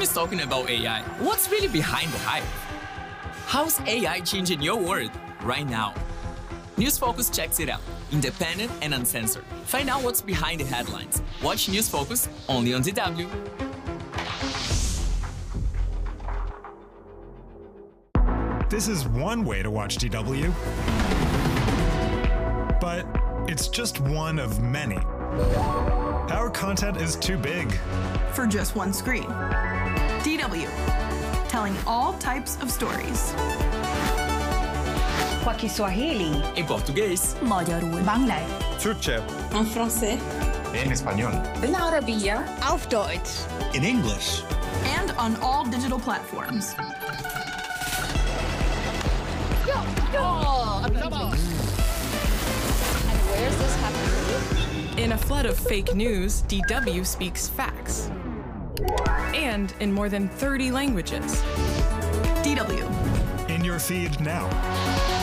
Everyone is talking about AI. What's really behind the hype? How's AI changing your world right now? News Focus checks it out. Independent and uncensored. Find out what's behind the headlines. Watch News Focus only on DW. This is one way to watch DW, but it's just one of many. Our content is too big for just one screen. DW, telling all types of stories. Kwa Kiswahili, Em português, magyarul, bangla, Türkçe, En français. en español, بالعربية. auf Deutsch. in English. And on all digital platforms. Where's this happening? In a flood of fake news, DW speaks facts. And in more than 30 languages. DW. in your feed now.